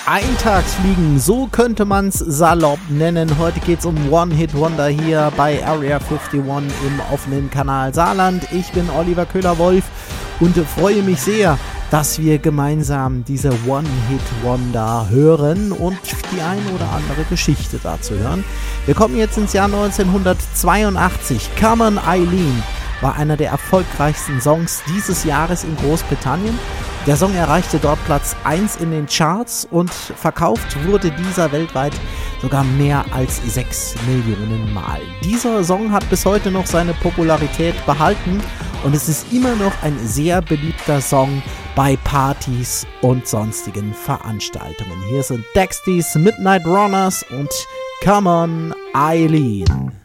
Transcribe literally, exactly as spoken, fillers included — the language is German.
Eintagsfliegen, so könnte man's salopp nennen. Heute geht's um One-Hit-Wonder hier bei Area einundfünfzig im offenen Kanal Saarland. Ich bin Oliver Köhler-Wolf und freue mich sehr, dass wir gemeinsam diese One-Hit-Wonder hören und die ein oder andere Geschichte dazu hören. Wir kommen jetzt ins Jahr neunzehnhundertzweiundachtzig. Come On Eileen war einer der erfolgreichsten Songs dieses Jahres in Großbritannien. Der Song erreichte dort Platz eins in den Charts und verkauft wurde dieser weltweit sogar mehr als sechs Millionen Mal. Dieser Song hat bis heute noch seine Popularität behalten und es ist immer noch ein sehr beliebter Song bei Partys und sonstigen Veranstaltungen. Hier sind Dexys Midnight Runners und Come On Eileen.